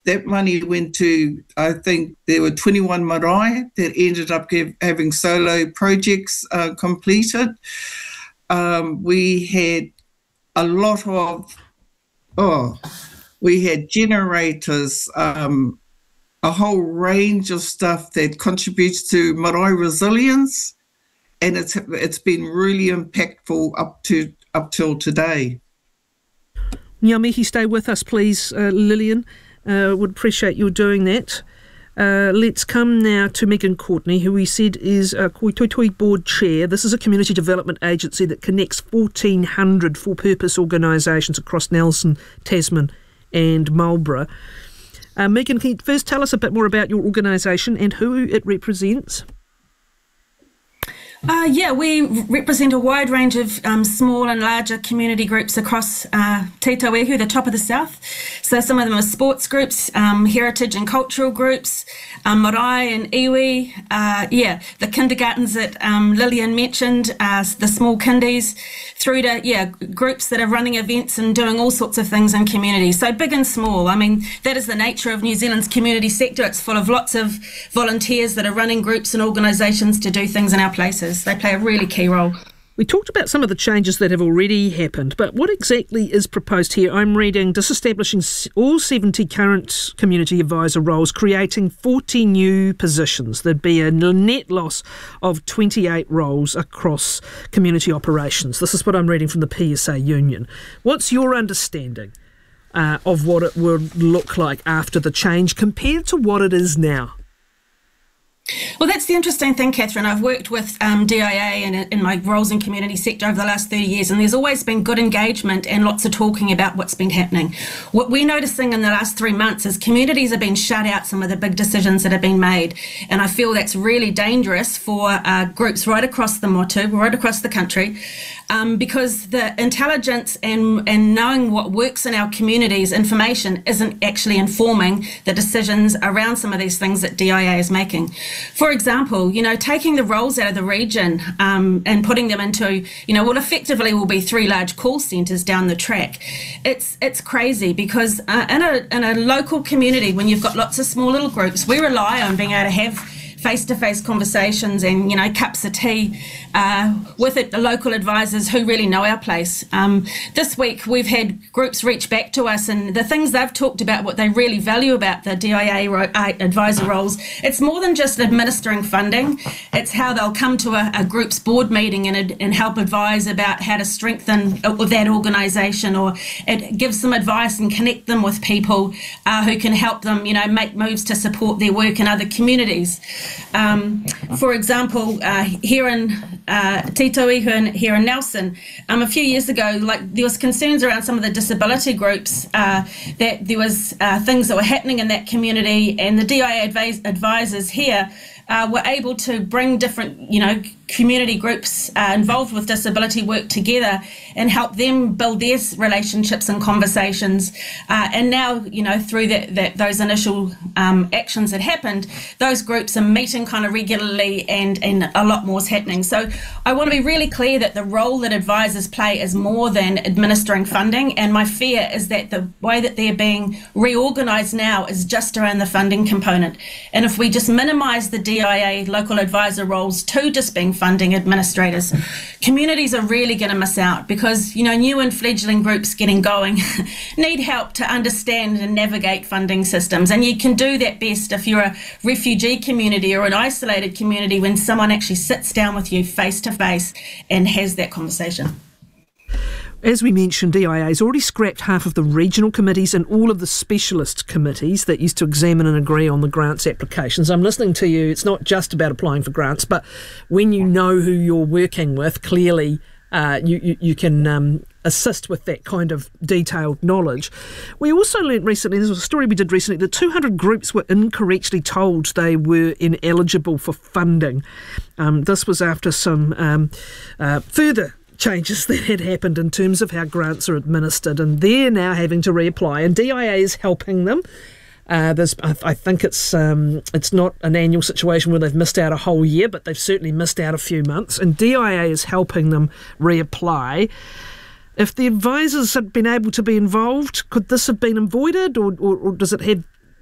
that money went to, I think there were 21 marae that ended up having solo projects completed. We had a lot of, we had generators, a whole range of stuff that contributes to marae resilience, and it's been really impactful up till today. Ngā mihi, stay with us, please, Lillian. Would appreciate you doing that. Let's come now to Megan Courtney, who we said is Koitoitoi Board Chair. This is a community development agency that connects 1,400 for-purpose organisations across Nelson, Tasman and Marlborough. Megan, can you first tell us a bit more about your organisation and who it represents? We represent a wide range of small and larger community groups across Te Tauehu, the top of the south. So some of them are sports groups, heritage and cultural groups, marae and iwi, the kindergartens that Lillian mentioned, the small kindies, through to groups that are running events and doing all sorts of things in community. So big and small. I mean, that is the nature of New Zealand's community sector. It's full of lots of volunteers that are running groups and organisations to do things in our places. They play a really key role. We talked about some of the changes that have already happened, but what exactly is proposed here? I'm reading disestablishing all 70 current community advisor roles, creating 40 new positions. There'd be a net loss of 28 roles across community operations. This is what I'm reading from the PSA Union. What's your understanding of what it would look like after the change compared to what it is now? Well, that's the interesting thing, Catherine. I've worked with DIA and in my roles in community sector over the last 30 years, and there's always been good engagement and lots of talking about what's been happening. What we're noticing in the last 3 months is communities have been shut out some of the big decisions that have been made, and I feel that's really dangerous for groups right across the motu, right across the country, because the intelligence and knowing what works in our communities, information isn't actually informing the decisions around some of these things that DIA is making. For example, taking the roles out of the region and putting them into, what effectively will be 3 large call centres down the track. It's crazy because in a local community, when you've got lots of small little groups, we rely on being able to have face-to-face conversations and, cups of tea with the local advisors who really know our place. This week we've had groups reach back to us, and the things they've talked about, what they really value about the DIA advisor roles, it's more than just administering funding. It's how they'll come to a group's board meeting and help advise about how to strengthen that organisation, or it gives them advice and connect them with people who can help them, make moves to support their work in other communities. For example, here in Te Tauihu and here in Nelson, a few years ago, there was concerns around some of the disability groups that there was things that were happening in that community, and the DIA advisors here were able to bring different, community groups involved with disability work together and help them build their relationships and conversations. And now, through those initial actions that happened, those groups are meeting kind of regularly and a lot more is happening. So I want to be really clear that the role that advisors play is more than administering funding. And my fear is that the way that they're being reorganised now is just around the funding component. And if we just minimise the DIA local advisor roles to just being funding administrators, communities are really going to miss out because, new and fledgling groups getting going need help to understand and navigate funding systems. And you can do that best if you're a refugee community or an isolated community when someone actually sits down with you face to face and has that conversation. As we mentioned, DIA has already scrapped half of the regional committees and all of the specialist committees that used to examine and agree on the grants applications. I'm listening to you. It's not just about applying for grants, but when you know who you're working with, clearly you can assist with that kind of detailed knowledge. We also learnt recently, there was a story we did recently, that 200 groups were incorrectly told they were ineligible for funding. This was after some further changes that had happened in terms of how grants are administered, and they're now having to reapply, and DIA is helping them. I think it's not an annual situation where they've missed out a whole year, but they've certainly missed out a few months, and DIA is helping them reapply. If the advisors had been able to be involved, could this have been avoided, or does it